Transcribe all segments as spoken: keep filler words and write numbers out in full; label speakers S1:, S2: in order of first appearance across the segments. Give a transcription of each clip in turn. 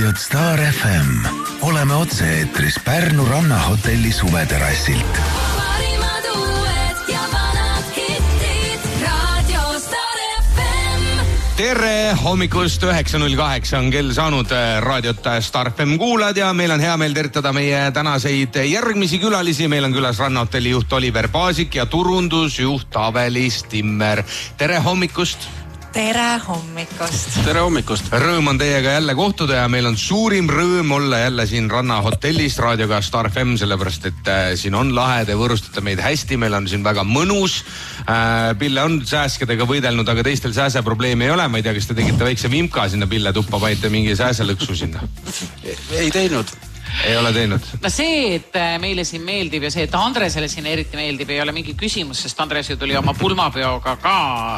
S1: kuulad Star F M. Oleme otse-eetris Pärnu rannahotelli suveterrassilt.
S2: Parimad uued ja vanad hittid. Radio Star F M.
S3: Tere hommikust, üheksa null kaheksa on kell saanud raadiot Star F M kuulad ja meil on hea meel tervitada meie tänaseid järgmisi külalisi. Meil on külas rannahotelli juht Oliver Paasik ja turundusjuht Avelis Timmer. Tere hommikust!
S4: Tere hommikust!
S5: Tere hommikust!
S3: Rõõm on teiega jälle kohtuda ja meil on suurim rõõm olla jälle siin rannahotellis raadioga Star F M, sellepärast et äh, siin on lahe, te võõrustate meid hästi, meil on siin väga mõnus. Äh, Pille on sääskedega võidelnud, aga teistel sääse probleemi ei ole. Ma ei tea, kas te tegite väikse vimka sinna Pille tuppa, panite mingi sääselõksu sinna?
S5: Ei teinud.
S3: Ei ole teinud.
S6: No see, et meile siin meeldib ja see, et Andresele siin eriti meeldib, ei ole mingi küsimus, sest Andres ju tuli oma pulmapeoga ka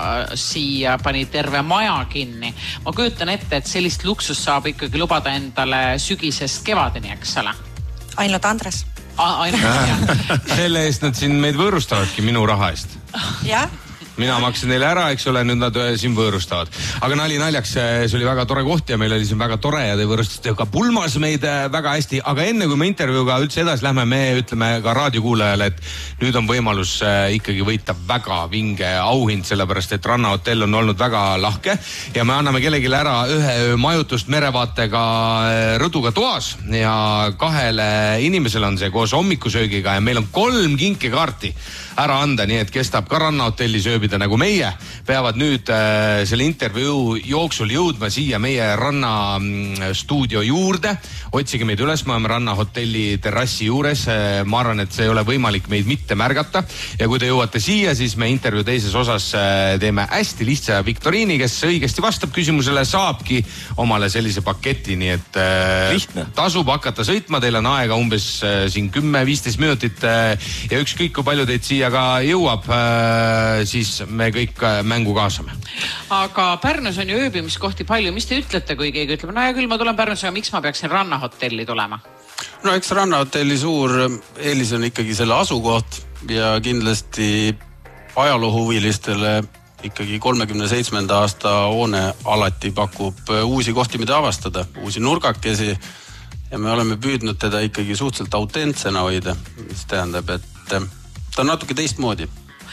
S6: siia, pani terve maja kinni. Ma kujutan ette, et sellist luksust saab ikkagi lubada endale sügisest kevadeni, eks ole?
S4: Ainult Andres.
S6: A ainult,
S3: Selle eest nad siin meid võõrustavadki minu raha eest.
S4: Jah.
S3: Mina maksin neile ära, eks ole, nüüd nad siin võõrustavad. Aga nali naljaks, see oli väga tore koht ja meil oli siin väga tore ja te võõrustasite ka pulmas meid väga hästi. Aga enne kui me intervjuuga üldse edasi lähme, me ütleme ka raadiokuulajale, et nüüd on võimalus ikkagi võita väga vinge auhind, sellepärast et rannahotell on olnud väga lahke ja me anname kellelegi ära ühe majutust merevaatega rõduga toas ja kahele inimesele on see koos hommikusöögiga ja meil on kolm kinkekaarti ära anda, nii et kes tahab ka rannahotelli sööbida nagu meie, peavad nüüd äh, selle intervjuu jooksul jõudma siia meie rannastuudio juurde. Otsige meid üles, me oleme rannahotelli terrassi juures. Äh, ma arvan, et see ei ole võimalik meid mitte märgata. Ja kui te jõuate siia, siis me intervjuu teises osas äh, teeme hästi lihtsa viktoriini, kes õigesti vastab küsimusele, saabki omale sellise paketi, nii et äh, tasub hakata sõitma. Teil on aega umbes äh, siin kümme viisteist minutit äh, ja ükskõik kui palju teid siia ka jõuab, äh, siis me kõik mängu kaasame.
S6: Aga Pärnus on ju ööbimiskohti palju. Mis te ütlete, kui keegi ütleb, no ja küll ma tulen Pärnus, aga miks ma peaksin rannahotelli tulema?
S5: No eks rannahotelli suur eelis on ikkagi selle asukoht ja kindlasti ajaloohuvilistele ikkagi kolmekümne seitsmenda aasta hoone alati pakub uusi kohti, mida avastada, uusi nurgakesi ja me oleme püüdnud teda ikkagi suhteliselt autentsena hoida, mis tähendab, et ta on natuke teistmoodi.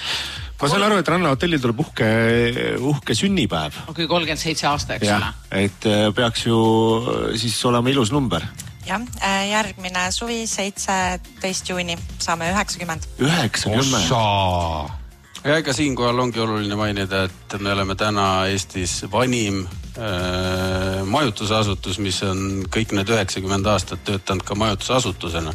S7: Ma saan aru, et rannahotellil tuleb uhke, uhke sünnipäev.
S6: Kui kolmkümmend seitse aasta, eks ole.
S7: Et peaks ju siis olema ilus number.
S4: Jah, järgmine suvi seitseteist juuni saame üheksakümmend.
S7: üheksakümmend.
S3: Ossa!
S5: Ja ega siinkohal ongi oluline mainida, et me oleme täna Eestis vanim äh, majutusasutus, mis on kõik need üheksakümmend aastat töötanud ka majutusasutusena.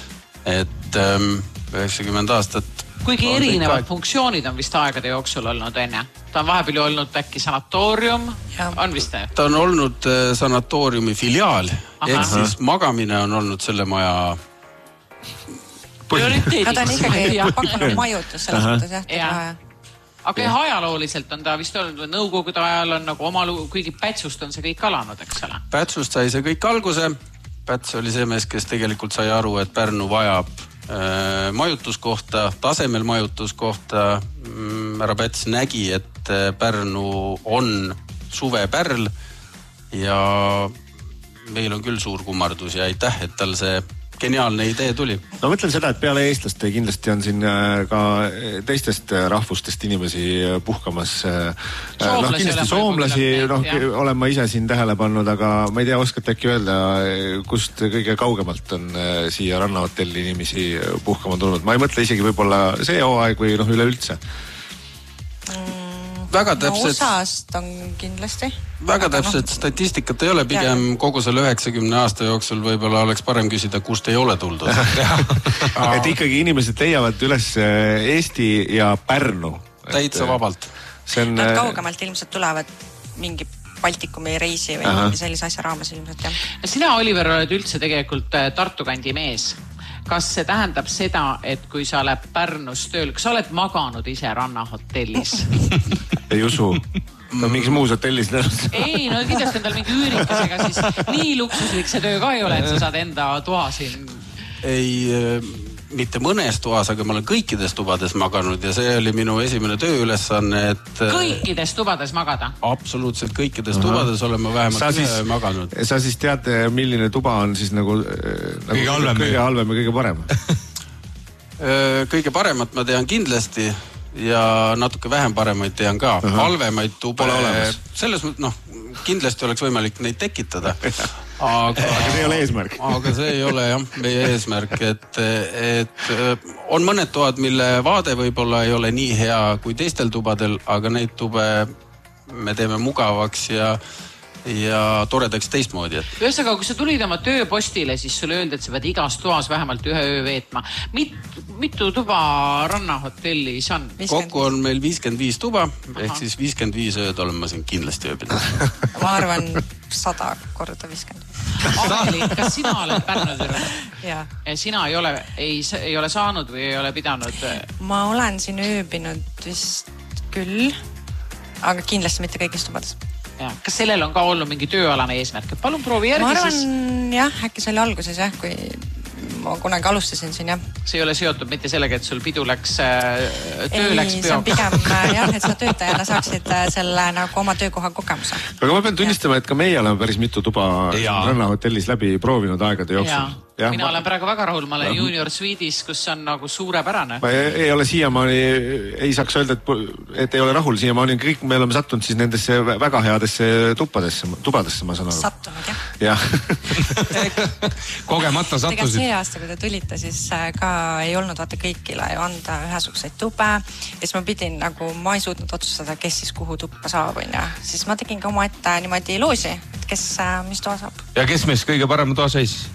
S5: Et ähm, üheksakümmend aastat
S6: kuigi erinevad ka funktsioonid on vist aegade jooksul olnud enne. Ta on vahepeal olnud äkki sanatoorium, ja. On vist ne?
S5: Ta on olnud sanatooriumi filiaal, ehk siis magamine on olnud selle maja
S6: prioriteediks.
S4: Ta on ikkagi pakkunud majutus selles mõttes, jah.
S6: Ja. Aga jah, ajalooliselt on ta vist olnud, nõukogude ajal on nagu oma lugu, kuigi Pätsust on see kõik alanud, eks ole? Pätsust
S5: sai see kõik alguse. Päts oli see mees, kes tegelikult sai aru, et Pärnu vajab majutuskohta, tasemel majutuskohta. Härra Päts nägi, et Pärnu on suvepärl ja meil on küll suur kummardus ja aitäh, et tal see geniaalne idee tuli.
S7: No mõtlen seda, et peale eestlaste kindlasti on siin ka teistest rahvustest inimesi puhkamas. No kindlasti soomlasi, noh, olen ma ise siin tähele pannud, aga ma ei tea, oskate äkki öelda, kust kõige kaugemalt on siia rannahotelli inimesi puhkama tulnud. Ma ei mõtle isegi võib-olla see hooaeg või noh üleüldse.
S5: Väga täpselt,
S4: no osast on kindlasti.
S5: Väga täpselt no. Statistikat ei ole, pigem ja. Kogu selle üheksakümne aasta jooksul võib-olla oleks parem küsida, kust ei ole tuldud.
S7: Et ikkagi inimesed leiavad üles Eesti ja Pärnu.
S5: Täitsa vabalt.
S4: On... Nad kaugemalt ilmselt tulevad mingi Baltikumi reisi või mingi sellise asja raames ilmselt. Jah.
S6: Sina, Oliver, oled üldse tegelikult Tartu kandi mees. Kas see tähendab seda, et kui sa oled Pärnus tööl, kas sa oled maganud ise rannahotellis?
S7: Ei usu. No mingis muus hotellis.
S6: Ei, no kindlasti on tal mingi üürikesega, siis nii luksuslik see töö ka ei ole, et sa saad enda toa siin.
S5: Ei, mitte mõnes toas, aga ma olen kõikides tubades maganud ja see oli minu esimene tööülesanne, et
S6: kõikides tubades magada?
S5: Absoluutselt kõikides uh-huh. tubades olen ma vähemalt
S7: sa siis,
S5: maganud.
S7: Sa siis tead, milline tuba on siis nagu, nagu kõige, halvem, kõige halvem ja kõige parem?
S5: Kõige paremat ma tean kindlasti ja natuke vähem paremaid tean ka. Uh-huh. Halvemaid tube, selles mõttes, noh, kindlasti oleks võimalik neid tekitada. Aga,
S7: aga see ei ole eesmärk.
S5: Aga see ei ole jah, meie eesmärk, et, et on mõned toad, mille vaade võib-olla ei ole nii hea kui teistel tubadel, aga neid tube me teeme mugavaks ja ja toredaks teistmoodi. Et...
S6: Ühesõnaga, kui sa tulid oma tööpostile, siis sulle öeldi, et sa pead igas toas vähemalt ühe öö veetma. Mit, mitu tuba rannahotellis on?
S5: Kokku on meil viiskümmend viis tuba, Aha. ehk siis viiskümmend viis ööd olen ma siin kindlasti ööbinud.
S4: Ma arvan sada korda viiskümmend.
S6: Aheli, kas sina oled Pärnu türa?
S4: Jaa.
S6: Sina ei ole, ei, ei ole saanud või ei ole pidanud?
S4: Ma olen siin ööbinud vist küll, aga kindlasti mitte kõigis tubades.
S6: Ja. Kas sellel on ka olnud mingi tööalane eesmärk? Palun proovi järgi
S4: ma arvan,
S6: siis.
S4: Jah, äkki see oli alguses jah, kui ma kunagi alustasin siin jah.
S6: See ei ole seotud mitte sellega, et sul pidu läks, töö
S4: ei,
S6: läks peo.
S4: See on pigem jah, et sa töötajana saaksid selle nagu oma töökoha kogemuse.
S7: Aga ma pean tunnistama, et ka meie oleme päris mitu tuba rannahotellis läbi proovinud aegade jooksul.
S6: Ja, mina ma... olen praegu väga rahul, ma olen junior suites, kus on nagu suurepärane.
S7: Ma ei, ei ole siiamaani, ei saaks öelda, et, et ei ole rahul siiamaani. Kõik me oleme sattunud siis nendesse väga headesse tubadesse, tubadesse, ma saan aru.
S4: Sattunud, jah.
S7: jah.
S3: Kogemata sattusid.
S4: Tegelikult see aasta, kui te tulite, siis ka ei olnud vaata kõigile ju anda ühesugseid tube. Ja siis ma pidin nagu, ma ei suutnud otsustada, kes siis kuhu tuppa saab. Ja. Siis ma tegin ka oma ette niimoodi loosi, et kes mis toa saab.
S3: Ja kes meist kõige parema toa seis?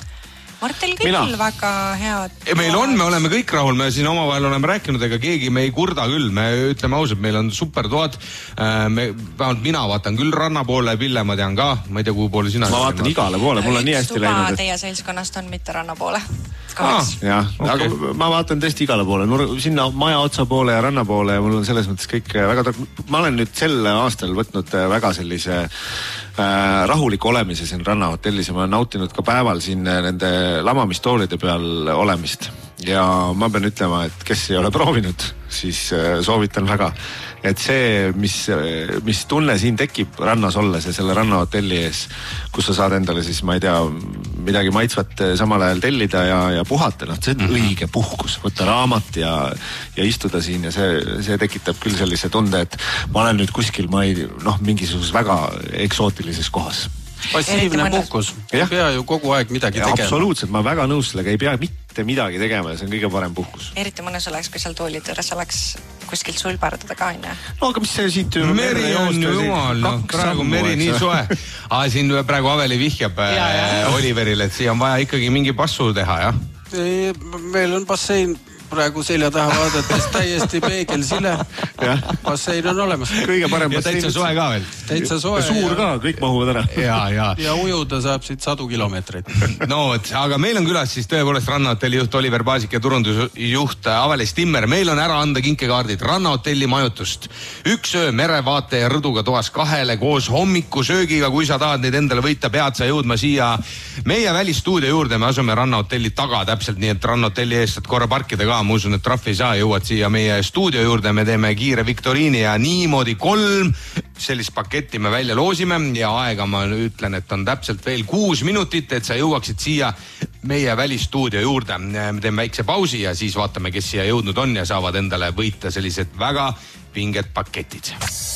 S4: Martel kõigil väga head.
S3: Meil on, me oleme kõik rahul, me siin omavahel oleme rääkinud, ega keegi me ei kurda küll, me ütleme ausalt, meil on super toad, me, vähemalt mina vaatan küll ranna poole, Pille ma tean ka, ma ei tea, kuhu poole sina.
S7: Ma vaatan igale poole, mul on nii hästi läinud.
S4: Üks tuba teie seltskonnast on mitte ranna poole.
S7: Ah, jah, okay. Aga ma vaatan tõesti igale poole, sinna maja otsa poole ja ranna poole ja mul on selles mõttes kõik väga tar... Ma olen nüüd sel aastal võtnud väga sellise äh, rahuliku olemise siin rannahotellis ja ma olen nautinud ka päeval siin nende lamamistoolide peal olemist. Ja ma pean ütlema, et kes ei ole proovinud, siis äh, soovitan väga. Et see, mis, mis tunne siin tekib rannas olles ja selle rannahotelli ees, kus sa saad endale siis, ma ei tea, midagi maitsvat samal ajal tellida ja, ja puhata, noh, see on mm-hmm. õige puhkus, võtta raamat ja, ja istuda siin ja see, see tekitab küll sellise tunde, et ma olen nüüd kuskil, ma ei, noh, mingisuguses väga eksootilises kohas.
S5: Passiivne puhkus, ei pea ju kogu aeg midagi ja, tegema.
S7: Absoluutselt, ma väga nõus sellega, ei pea mitte midagi tegema ja see on kõige parem puhkus.
S4: Eriti mõnes oleks, kui seal tooli tõres oleks kuskilt sulberdada ka, on ja?
S7: No aga mis see siit...
S3: Meri on ju jumal, no, praegu meri nii soe. Aa, siin praegu Aveli vihjab ja, ja. Oliveril, et siia on vaja ikkagi mingi passu teha, jah?
S5: Ei, meil on bassein praegu selja taha vaadates täiesti peegelsile. Bassein on olemas.
S7: Kõige parem
S3: bassein. Ja täitsa soe ka veel.
S5: Täitsa soe.
S7: Ja suur ka, kõik mahuvad ära.
S3: Ja, ja.
S5: ja ujuda saab siit sadu kilomeetreid.
S3: No, et, aga meil on külas siis tõepoolest rannahotelli juht Oliver Paasik ja turundusjuht Avelis Timmer. Meil on ära anda kinkekaardid rannahotelli majutust. Üks öö merevaate ja rõduga toas kahele koos hommikusöögiga. Kui sa tahad neid endale võita, pead sa jõudma siia meie välistuudio juurde. Me asume rannahotelli taga täpselt nii, et rannahotelli eest saad korra parkida ka. Ma usun, et trahvi ei saa, jõuad siia meie stuudio juurde, me teeme kiire viktoriini ja niimoodi kolm sellist paketti me välja loosime ja aega ma ütlen, et on täpselt veel kuus minutit, et sa jõuaksid siia meie välistuudio juurde. Me teeme väikse pausi ja siis vaatame, kes siia jõudnud on ja saavad endale võita sellised väga pinged paketid.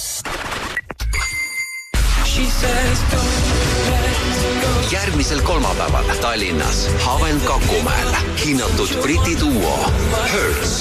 S8: Järgmisel kolmapäeval Tallinnas Haven Kakumäel hinnatud Briti duo Hertz.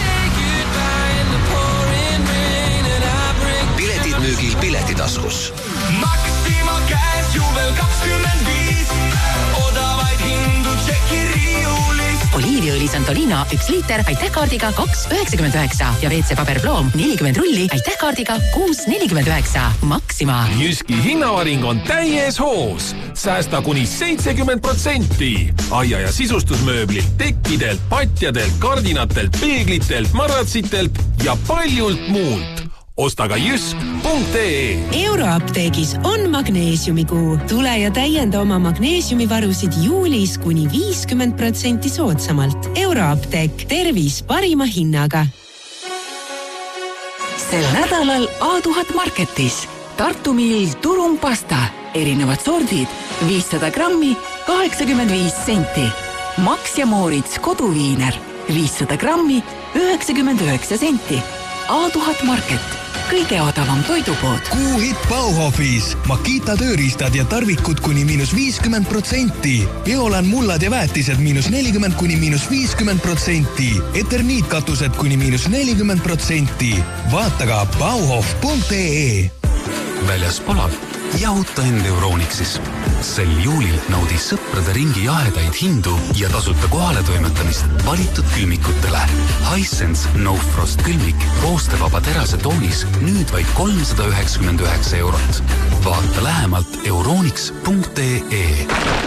S8: Piletid müügil Piletitaskus.
S2: Maxima käes juvel kakskümmend viis, odavaid hindu tšeki riiulis.
S9: Oliiviõli Santolino üks liiter aitähkaardiga kaks üheksakümmend üheksa ja W C paberploom nelikümmend rulli aitähkaardiga kuus nelikümmend üheksa. Maxima.
S10: Jyski hinnavaring on täies hoos. Säästa kuni seitsekümmend protsenti. Aia- ja sisustusmööblilt, tekkidelt, patjadelt, kardinatelt, peeglitelt, maratsitelt ja paljult muult. osta ka jysk punkt ee.
S11: Euroapteegis on magneesiumikuu. Tule ja täienda oma magneesiumivarusid juulis kuni viiskümmend protsenti soodsamalt. Euroapteek, tervis parima hinnaga.
S9: Sel nädalal A tuhat Marketis. Tartu Mill turumpasta. Erinevad sordid. viissada grammi, kaheksakümmend viis senti. Max ja Moritz koduviiner. viissada grammi, üheksakümmend üheksa senti. A tuhat Market. Kõige odavam toidupood.
S1: Kuu hitt Bauhofis. Makita tööriistad ja tarvikud kuni miinus viiskümmend protsenti. Violan mullad ja väetised miinus nelikümmend kuni miinus viiskümmend protsenti. Eterniitkatused kuni miinus nelikümmend protsenti. Vaata ka bauhof punkt ee.
S12: Väljas palav, jahuta end Euronixis. Sel juulil naudi sõprade ringi jahedaid hindu ja tasuta kohale toimetamist valitud külmikutele. Hisense No Frost külmik roostevaba terase toonis nüüd vaid kolmsada üheksakümmend üheksa eurot. Vaata lähemalt euronix punkt ee.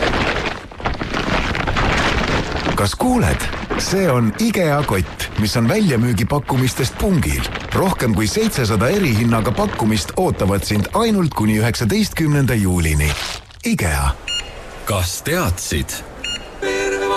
S1: Kas kuuled? See on IKEA kott, mis on väljamüügi pakkumistest pungil. Rohkem kui seitsesada erihinnaga pakkumist ootavad sind ainult kuni üheksateistkümnenda juulini. IKEA.
S12: Kas teadsid,